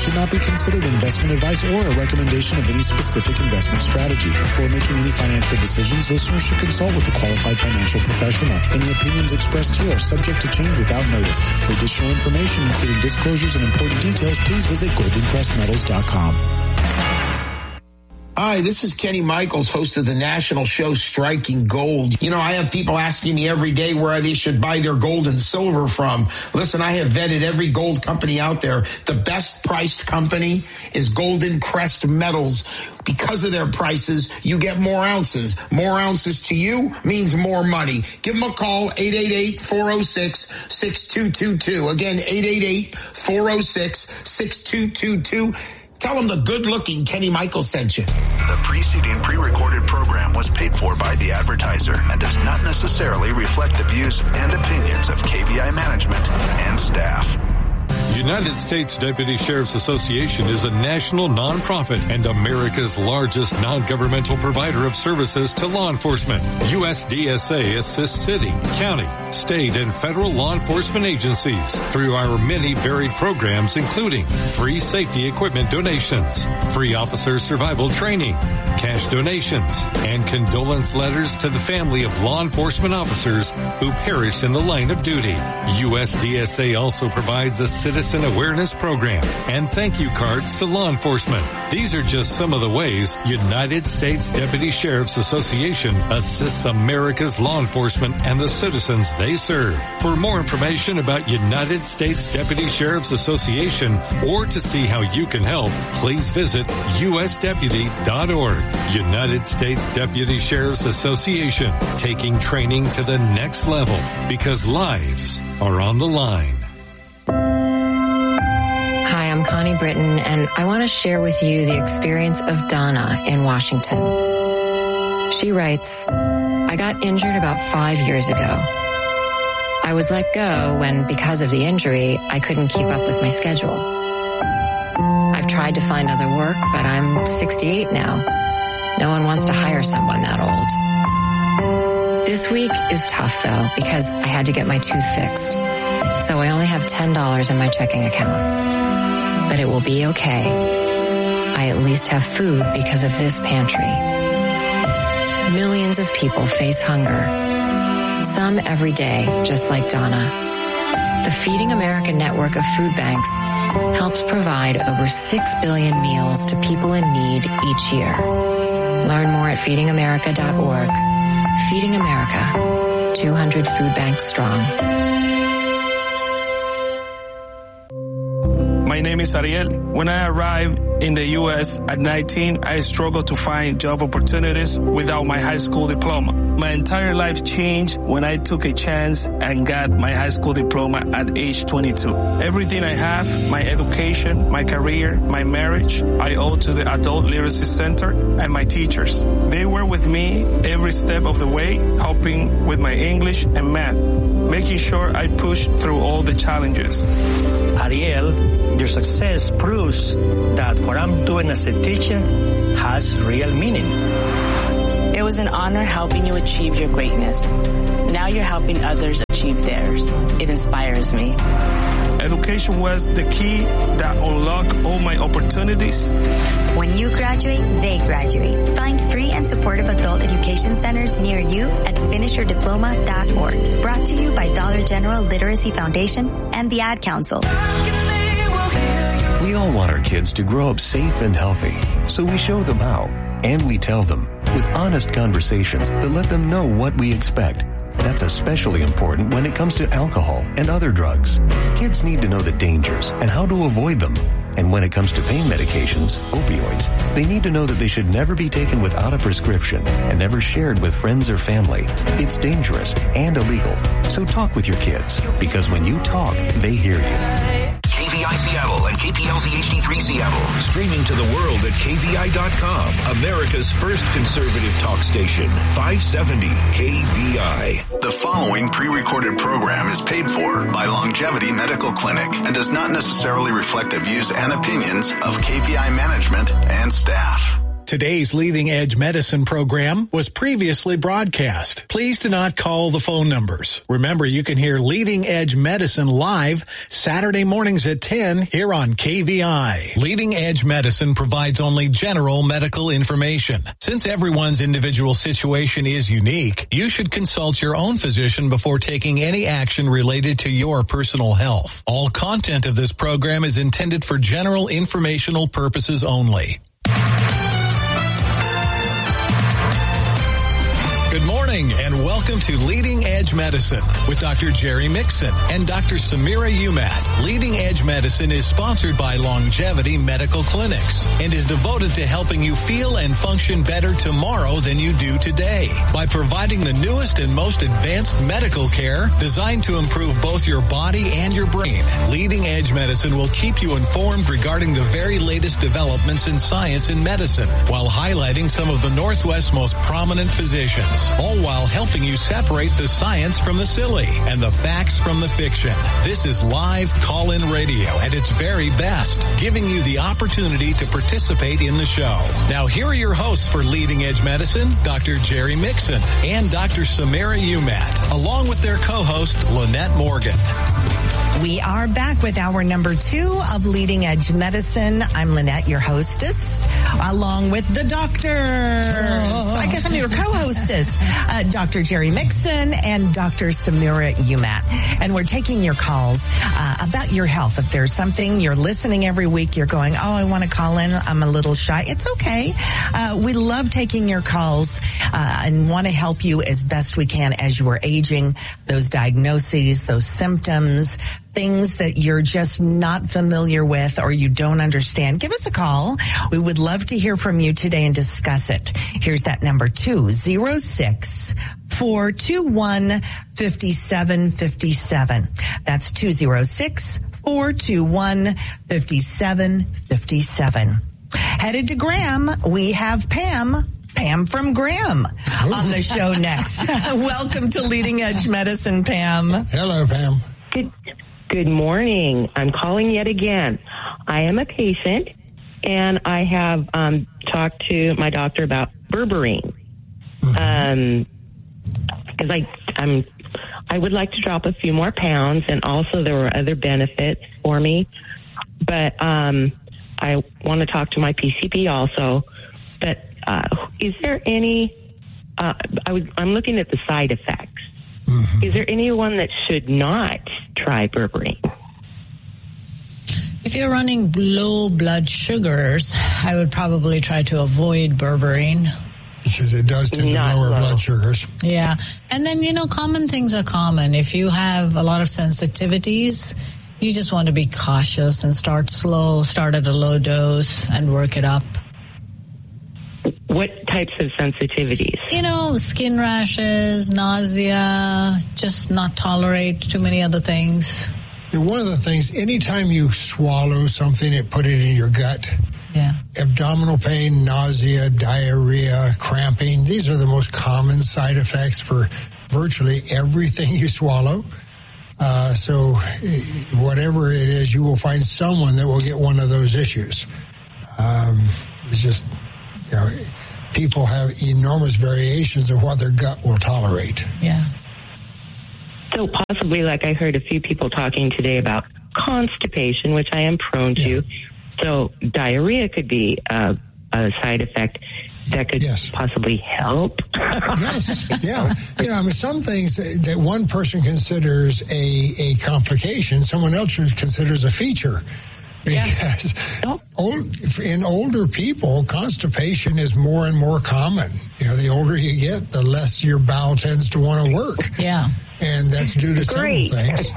should not be considered investment advice or a recommendation of any specific investment strategy. Before making any financial decisions, listeners should consult with a qualified financial professional. Any opinions expressed here are subject to change without notice. For additional information, including disclosures and important details, please visit goldencrestmetals.com. Hi, this is Kenny Michaels, host of the national show Striking Gold. You know, I have people asking me every day where they should buy their gold and silver from. Listen, I have vetted every gold company out there. The best priced company is Golden Crest Metals. Because of their prices, you get more ounces. More ounces to you means more money. Give them a call, 888-406-6222. Again, 888-406-6222. Tell them the good-looking Kenny Michaels sent you. The preceding pre-recorded program was paid for by the advertiser and does not necessarily reflect the views and opinions of KVI management and staff. United States Deputy Sheriff's Association is a national nonprofit and America's largest non-governmental provider of services to law enforcement. USDSA assists city, county, state, and federal law enforcement agencies through our many varied programs, including free safety equipment donations, free officer survival training, cash donations, and condolence letters to the family of law enforcement officers who perished in the line of duty. USDSA also provides a citizen awareness program and thank you cards to law enforcement. These are just some of the ways United States Deputy Sheriff's Association assists America's law enforcement and the citizens they serve. For more information about United States Deputy Sheriff's Association or to see how you can help, please visit usdeputy.org. United States Deputy Sheriff's Association, taking training to the next level because lives are on the line. Hi, I'm Connie Britton, and I want to share with you the experience of Donna in Washington. She writes, I got injured about 5 years ago. I was let go when, because of the injury, I couldn't keep up with my schedule. I've tried to find other work, but I'm 68 now. No one wants to hire someone that old. This week is tough, though, because I had to get my tooth fixed. So I only have $10 in my checking account. But it will be okay. I at least have food because of this pantry. Millions of people face hunger. Some every day, just like Donna. The Feeding America network of food banks helps provide over 6 billion meals to people in need each year. Learn more at feedingamerica.org. Feeding America, 200 food banks strong. My name is Ariel. When I arrived in the U.S. at 19, I struggled to find job opportunities without my high school diploma. My entire life changed when I took a chance and got my high school diploma at age 22. Everything I have, my education, my career, my marriage, I owe to the Adult Literacy Center and my teachers. They were with me every step of the way, helping with my English and math, making sure I pushed through all the challenges. Ariel, your success proves that what I'm doing as a teacher has real meaning. It was an honor helping you achieve your greatness. Now you're helping others achieve theirs. It inspires me. Education was the key that unlocked all my opportunities. When you graduate, they graduate. Find free and supportive adult education centers near you at finishyourdiploma.org. Brought to you by Dollar General Literacy Foundation and the Ad Council. We all want our kids to grow up safe and healthy, so we show them how, and we tell them with honest conversations that let them know what we expect. That's especially important when it comes to alcohol and other drugs. Kids need to know the dangers and how to avoid them. And when it comes to pain medications, opioids, they need to know that they should never be taken without a prescription and never shared with friends or family. It's dangerous and illegal. So talk with your kids, because when you talk, they hear you. KVI Seattle and KPLZ HD3 Seattle. Streaming to the world at KVI.com. America's first conservative talk station. 570 KVI. The following pre-recorded program is paid for by Longevity Medical Clinic and does not necessarily reflect the views and opinions of KVI management and staff. Today's Leading Edge Medicine program was previously broadcast. Please do not call the phone numbers. Remember, you can hear Leading Edge Medicine live Saturday mornings at 10 here on KVI. Leading Edge Medicine provides only general medical information. Since everyone's individual situation is unique, you should consult your own physician before taking any action related to your personal health. All content of this program is intended for general informational purposes only. Good morning and welcome to Leading Edge Medicine with Dr. Jerry Mixon and Dr. Samira Umat. Leading Edge Medicine is sponsored by Longevity Medical Clinics and is devoted to helping you feel and function better tomorrow than you do today by providing the newest and most advanced medical care designed to improve both your body and your brain. Leading Edge Medicine will keep you informed regarding the very latest developments in science and medicine while highlighting some of the Northwest's most prominent physicians, all while helping you separate the science from the silly and the facts from the fiction. This is live call-in radio at its very best, giving you the opportunity to participate in the show. Now, here are your hosts for Leading Edge Medicine, Dr. Jerry Mixon and Dr. Samira Umat, along with their co-host, Lynette Morgan. We are back with hour number 2 of Leading Edge Medicine. I'm Lynette, your hostess, along with the doctors. I guess I'm your co-hostess, Dr. Jerry Mixon and Dr. Samira Umat. And we're taking your calls about your health. If there's something you're listening every week, you're going, oh, I want to call in, I'm a little shy. It's okay. We love taking your calls and want to help you as best we can as you are aging, those diagnoses, those symptoms, things that you're just not familiar with or you don't understand. Give us a call. We would love to hear from you today and discuss it. Here's that number, 206-421-5757. That's 206-421-5757. Headed to Graham, we have Pam from Graham on the show next. Welcome to Leading Edge Medicine, Pam. Hello, Pam. Good morning. I'm calling yet again. I am a patient, and I have talked to my doctor about berberine. Because I would like to drop a few more pounds, and also there were other benefits for me. But I want to talk to my PCP also. But is there any? I'm looking at the side effects. Is there anyone that should not try berberine? If you're running low blood sugars, I would probably try to avoid berberine. Because it does tend to lower blood sugars. Yeah. And then, common things are common. If you have a lot of sensitivities, you just want to be cautious and start slow, start at a low dose and work it up. What types of sensitivities? Skin rashes, nausea, just not tolerate too many other things. One of the things, anytime you swallow something, it put it in your gut. Yeah. Abdominal pain, nausea, diarrhea, cramping. These are the most common side effects for virtually everything you swallow. So whatever it is, you will find someone that will get one of those issues. It's just, people have enormous variations of what their gut will tolerate. Yeah. So possibly, like I heard a few people talking today about constipation, which I am prone to. So diarrhea could be a side effect that could possibly help. Yes, yeah. Some things that one person considers a complication, someone else considers a feature. Because in older people, constipation is more and more common. The older you get, the less your bowel tends to want to work. Yeah. And that's due to several things.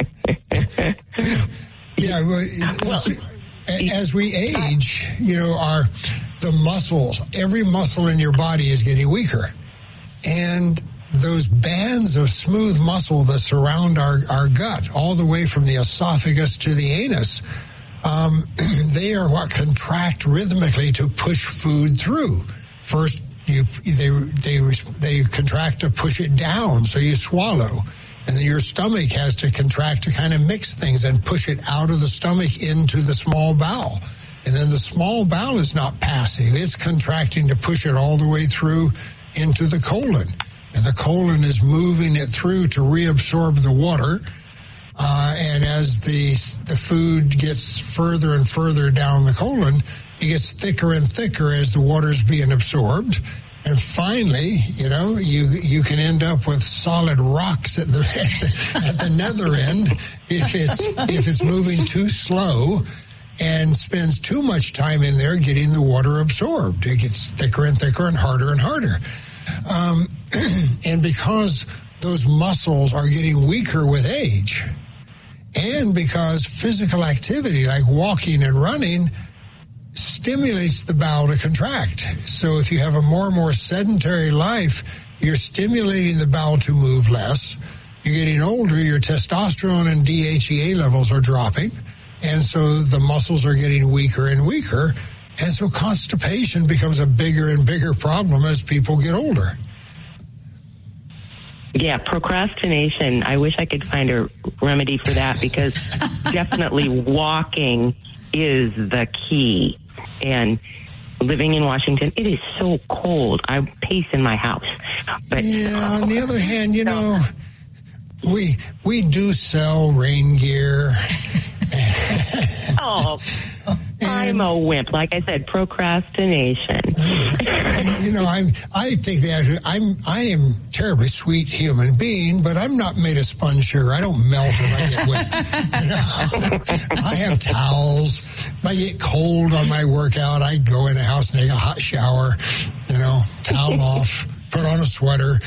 As we age, the muscles, every muscle in your body is getting weaker. And those bands of smooth muscle that surround our gut, all the way from the esophagus to the anus, they are what contract rhythmically to push food through. First, they contract to push it down, so you swallow. And then your stomach has to contract to kind of mix things and push it out of the stomach into the small bowel. And then the small bowel is not passive. It's contracting to push it all the way through into the colon. And the colon is moving it through to reabsorb the water. And as the food gets further and further down the colon, it gets thicker and thicker as the water's being absorbed. And finally, you can end up with solid rocks at the nether end if it's moving too slow and spends too much time in there getting the water absorbed. It gets thicker and thicker and harder and harder. And because those muscles are getting weaker with age, and because physical activity like walking and running stimulates the bowel to contract. So if you have a more and more sedentary life, you're stimulating the bowel to move less. You're getting older, your testosterone and DHEA levels are dropping, and so the muscles are getting weaker and weaker, and so constipation becomes a bigger and bigger problem as people get older. Yeah, procrastination. I wish I could find a remedy for that, because definitely walking is the key. And living in Washington, it is so cold. I pace in my house. But yeah, on the other hand, we do sell rain gear. Oh, I'm a wimp. Like I said, procrastination. I take that. I am a terribly sweet human being, but I'm not made of spun sugar. I don't melt if I get wet. I have towels. If I get cold on my workout, I go in the house and take a hot shower. Towel off, put on a sweater.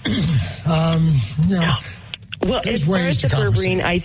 Well, as far as the berberine, I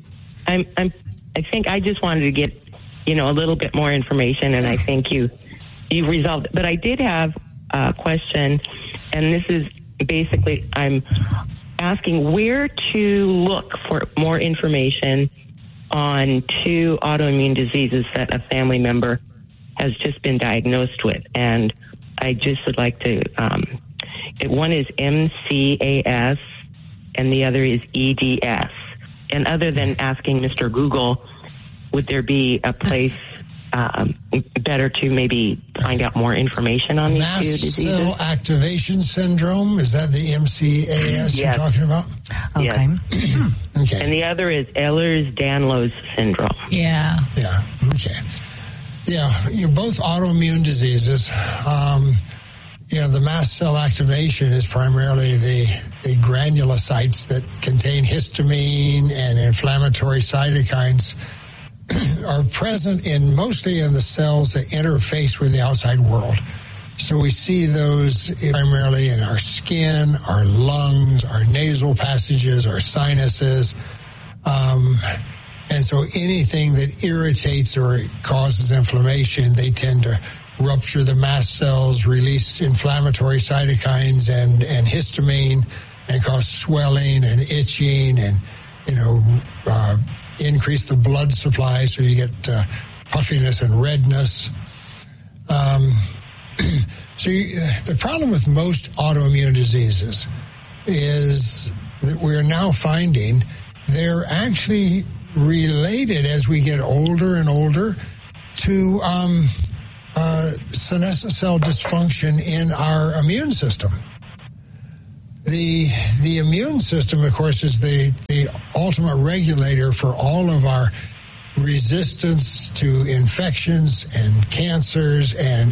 think I just wanted to get, a little bit more information, and I think you resolved it. But I did have a question, and this is basically, I'm asking where to look for more information on 2 autoimmune diseases that a family member has just been diagnosed with. And I just would like to, one is MCAS, and the other is EDS. And other than asking Mr. Google, would there be a place better to maybe find out more information on these 2 diseases? Mast cell activation syndrome, is that the MCAS you're talking about? Okay. Yes. Okay. And the other is Ehlers-Danlos syndrome. Yeah. Yeah, okay. Yeah, both autoimmune diseases. The mast cell activation is primarily the granulocytes that contain histamine and inflammatory cytokines are present mostly in the cells that interface with the outside world. So we see those primarily in our skin, our lungs, our nasal passages, our sinuses. And so anything that irritates or causes inflammation, they tend to rupture the mast cells, release inflammatory cytokines and histamine, and cause swelling and itching and, increase the blood supply, so you get puffiness and redness. The problem with most autoimmune diseases is that we're now finding they're actually related as we get older and older to senescent cell dysfunction in our immune system. The immune system, of course, is the ultimate regulator for all of our resistance to infections and cancers and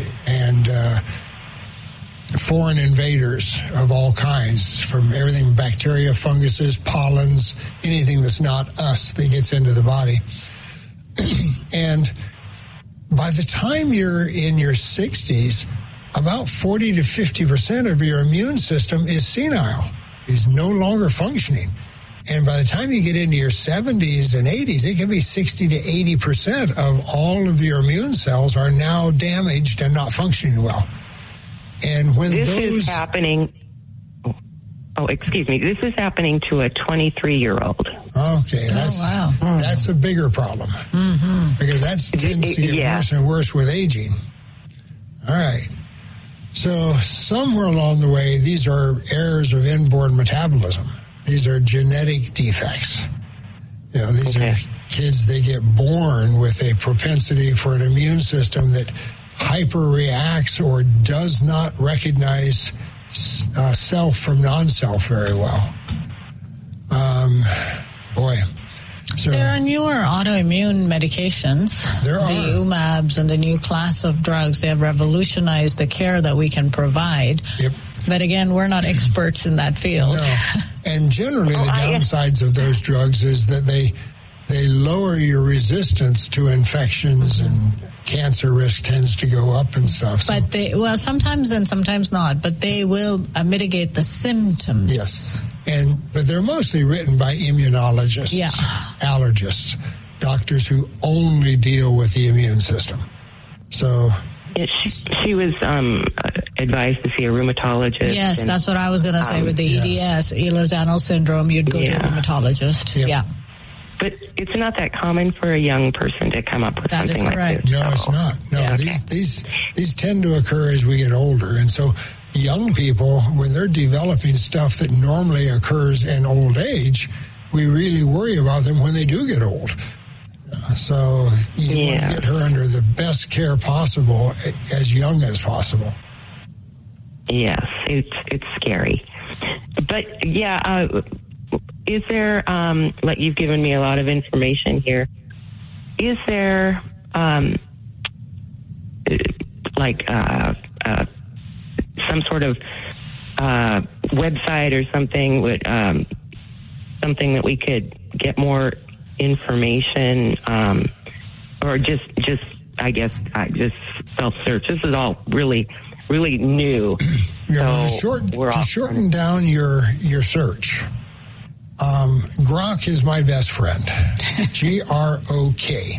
foreign invaders of all kinds, from everything bacteria, funguses, pollens, anything that's not us that gets into the body. And by the time you're in your 60s, about 40 to 50% of your immune system is senile, is no longer functioning. And by the time you get into your 70s and 80s, it can be 60 to 80% of all of your immune cells are now damaged and not functioning well. And when this is happening, this is happening to a 23-year-old. Okay, that's a bigger problem, because that tends to get worse and worse with aging. All right. So somewhere along the way, these are errors of inborn metabolism. These are genetic defects. These are kids, they get born with a propensity for an immune system that hyperreacts or does not recognize self from non-self very well. So there are newer autoimmune medications. There are. The UMABs and the new class of drugs. They have revolutionized the care that we can provide. Yep. But again, we're not experts in that field. No. And generally the downsides of those drugs is that they lower your resistance to infections, and cancer risk tends to go up and stuff. So. But sometimes and sometimes not, but they will mitigate the symptoms. Yes. But they're mostly written by immunologists, allergists, doctors who only deal with the immune system. So she was advised to see a rheumatologist. Yes, that's what I was going to say with the EDS, Ehlers-Danlos syndrome. You'd go to a rheumatologist. Yep. Yeah. But it's not that common for a young person to come up with something like this. No, it's not. No, these tend to occur as we get older. And so young people, when they're developing stuff that normally occurs in old age, we really worry about them when they do get old. So you want to get her under the best care possible as young as possible. Yes, it's scary. But is there, like you've given me a lot of information here, is there, some sort of, website or something something that we could get more information, or just self-search? This is all really, really new. To shorten down your search, Grok is my best friend. GROK,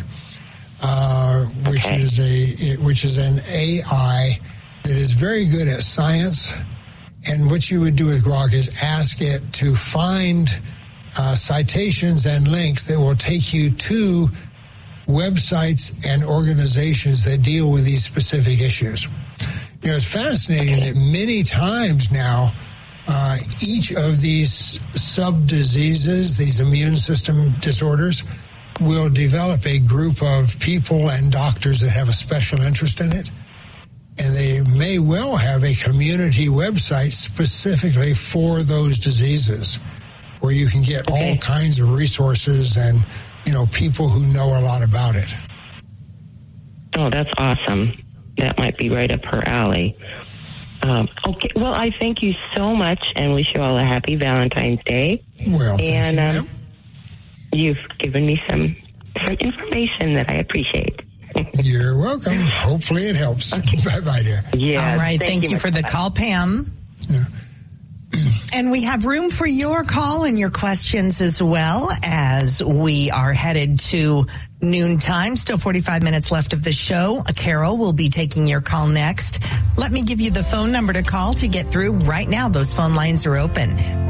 which is an AI that is very good at science. And what you would do with Grok is ask it to find citations and links that will take you to websites and organizations that deal with these specific issues. You know, it's fascinating that many times now, each of these sub-diseases, these immune system disorders, will develop a group of people and doctors that have a special interest in it. And they may well have a community website specifically for those diseases where you can get all kinds of resources and, people who know a lot about it. Oh, that's awesome. That might be right up her alley. Okay. Well, I thank you so much and wish you all a happy Valentine's Day. Well, and you've given me some information that I appreciate. You're welcome. Hopefully it helps. Okay. Bye-bye, dear. Yeah. All right. Thank you for the call, Pam. Yeah. And we have room for your call and your questions as well as we are headed to noontime. Still 45 minutes left of the show. Carol will be taking your call next. Let me give you the phone number to call to get through right now. Those phone lines are open.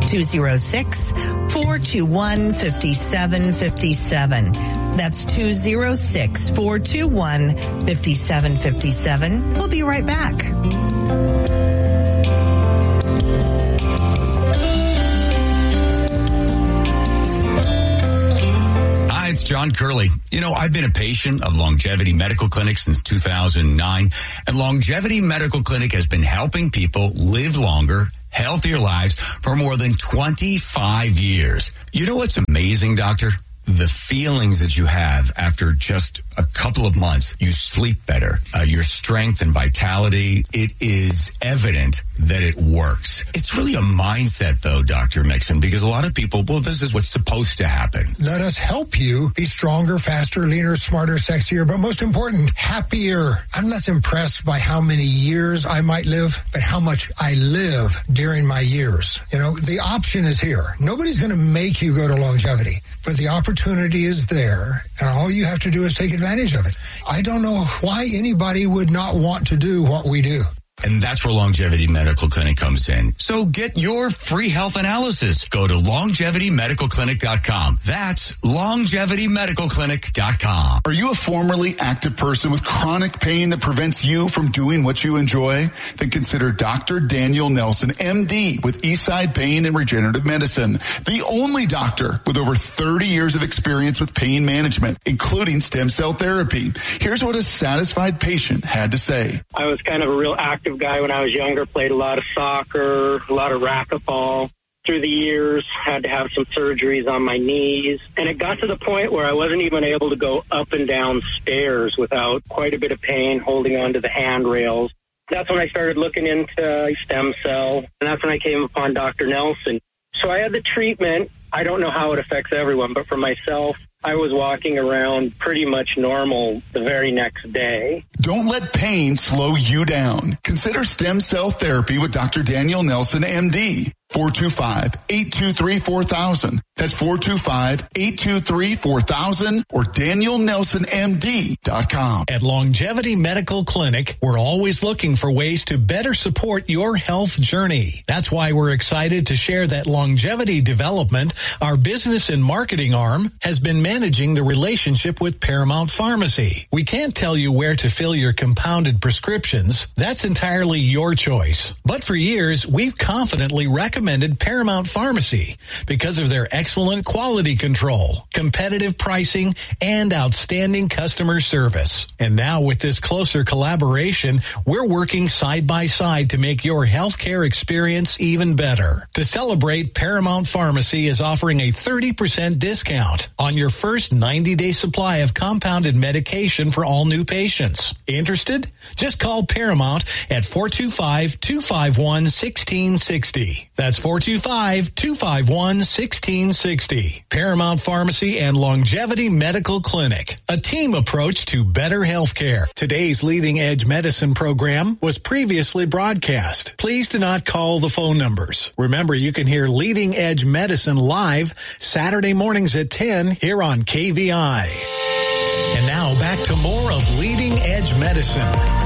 206-421-5757. That's 206-421-5757. We'll be right back. It's John Curley. I've been a patient of Longevity Medical Clinic since 2009, and Longevity Medical Clinic has been helping people live longer, healthier lives for more than 25 years. You know what's amazing, Doctor? The feelings that you have after just a couple of months. You sleep better. Your strength and vitality, it is evident that it works. It's really a mindset, though, Dr. Mixon, because a lot of people, this is what's supposed to happen. Let us help you be stronger, faster, leaner, smarter, sexier, but most important, happier. I'm less impressed by how many years I might live, but how much I live during my years. The option is here. Nobody's going to make you go to Longevity, but the opportunity is there, and all you have to do is take advantage of it. I don't know why anybody would not want to do what we do. And that's where Longevity Medical Clinic comes in. So get your free health analysis. Go to longevitymedicalclinic.com. That's longevitymedicalclinic.com. Are you a formerly active person with chronic pain that prevents you from doing what you enjoy? Then consider Dr. Daniel Nelson, MD, with Eastside Pain and Regenerative Medicine. The only doctor with over 30 years of experience with pain management, including stem cell therapy. Here's what a satisfied patient had to say. I was kind of a real active guy when I was younger, played a lot of soccer, a lot of racquetball. Through the years, had to have some surgeries on my knees. And it got to the point where I wasn't even able to go up and down stairs without quite a bit of pain holding onto the handrails. That's when I started looking into stem cell, and that's when I came upon Dr. Nelson. So I had the treatment. I don't know how it affects everyone, but for myself, I was walking around pretty much normal the very next day. Don't let pain slow you down. Consider stem cell therapy with Dr. Daniel Nelson, MD. 425-823-4000. That's 425-823-4000 or DanielNelsonMD.com. At Longevity Medical Clinic, we're always looking for ways to better support your health journey. That's why we're excited to share that Longevity Development, our business and marketing arm, has been managing the relationship with Paramount Pharmacy. We can't tell you where to fill your compounded prescriptions. That's entirely your choice. But for years, we've confidently recommended Paramount Pharmacy because of their excellent quality control, competitive pricing, and outstanding customer service. And now with this closer collaboration, we're working side by side to make your healthcare experience even better. To celebrate, Paramount Pharmacy is offering a 30% discount on your first 90-day supply of compounded medication for all new patients. Interested? Just call Paramount at 425-251-1660. That's 425-251-1660. Paramount Pharmacy and Longevity Medical Clinic. A team approach to better healthcare. Today's Leading Edge Medicine program was previously broadcast. Please do not call the phone numbers. Remember, you can hear Leading Edge Medicine live Saturday mornings at 10 here on KVI. And now back to more of Leading Edge Medicine.